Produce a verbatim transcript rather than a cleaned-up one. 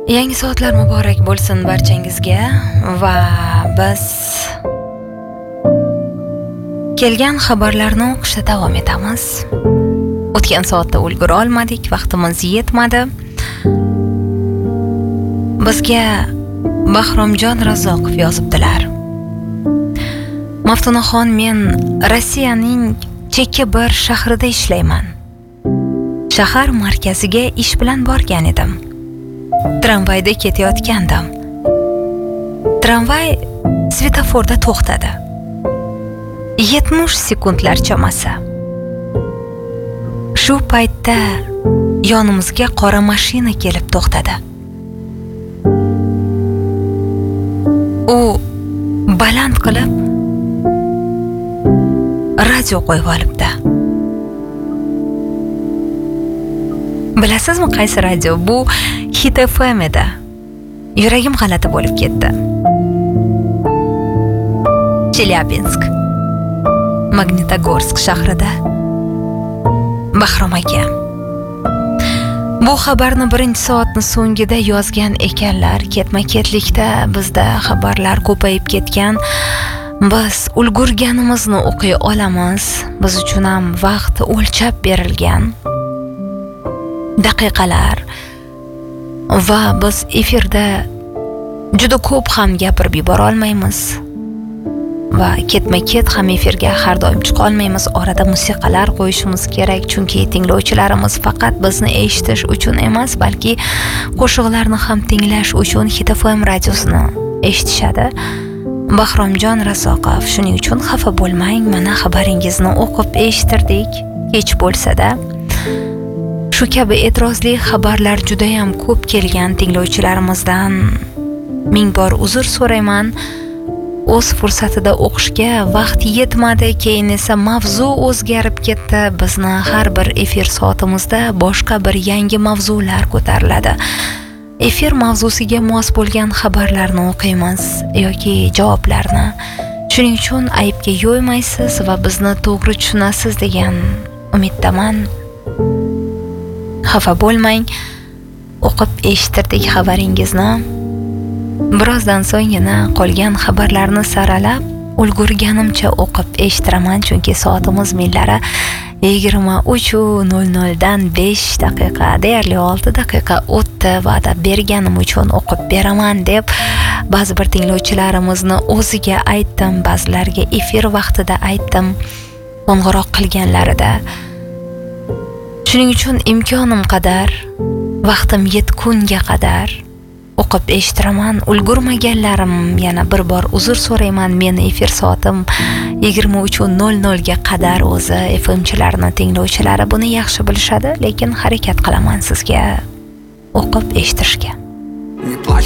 Yangi soatlar muborak bo'lsin barchangizga va biz kelgan xabarlarni o'qishda davom etamiz. O'tgan soatda ulgura olmadik, vaqtimiz yetmadi. Bizga Bahromjon Razzoqov yozibdilar. Maftunaxon, men Rossiyaning chekka bir shahrida ishlayman. Shahar markaziga ish bilan borgan edim. Tramvayda ketayotgandim. Tramvay svetoforda to'xtadi. yetmish sekundlar chamasi. Shu paytda yonimizga qora mashina kelib to'xtadi. U baland qilib radio qo'yib olibdi. Bilasizmi qaysi radio? Bu Hit F M edi. Yuragim g'alati bo'lib ketdi. Chelyabinsk, Magnitogorsk shahrida. Bahrom aka, bu xabarni birinchi soatni so'ngida yozgan ekanlar. Ketma-ketlikda bizda xabarlar ko'payib ketgan. Biz ulgurganimizni o'qiy olamiz. Biz uchun ham vaqt o'lchab berilgan. Daqiqalar va biz efirda juda ko'p ham gapirib yubora olmaymiz va ketma-ket ham efirga har doim chiqa olmaymiz. Orada musiqalar qo'yishimiz kerak, chunki tinglovchilarimiz faqat bizni eshitish uchun emas, balki qo'shiqlarni ham tinglash uchun Hit F M radiosini eshitishadi. Bahromjon Razzoqov, shuning uchun xafa bo'lmang, mana xabaringizni o'qib eshittirdik, kech bo'lsa-da. Shu kabi e'tirozli xabarlar juda ham ko'p kelgan. Tinglovchilarimizdan ming bor uzr so'rayman. O'z fursatida o'qishga vaqt yetmadi, keyin esa mavzu o'zgarib ketdi. Bizni har bir efir soatimizda boshqa bir yangi mavzular ko'tariladi. Efir mavzusiga mos bo'lgan xabarlarni o'qiymiz yoki javoblarni. Shuning uchun aybga yo'ymaysiz va bizni to'g'ri tushunasiz degan umiddaman. Xafa bo'lmang, o'qib eshittirdik xabaringizni. Birozdan so'ng yana qolgan xabarlarni saralab ulgurganimcha o'qib eshittiraman, chunki soatimiz millari yigirma uch nol nol dan besh daqiqa, deyarli olti daqiqa o'tdi. Va'da berganim uchun o'qib beraman deb ba'zi bir tinglovchilarimizni o'ziga aytdim, ba'zilarga efir vaqtida aytdim, qo'ng'iroq qilganlarida. Shuning uchun imkonim qadar, vaqtim yetgunga qadar o'qib eshittiraman. Ulgurmaganlarim yana bir bor uzr so'rayman. Meni efir soatim yigirma uch nol nol ga qadar o'zi F M chilarni tinglovchilari buni yaxshi bilishadi, lekin harakat qilaman sizga o'qib eshittirishga. Не плачь,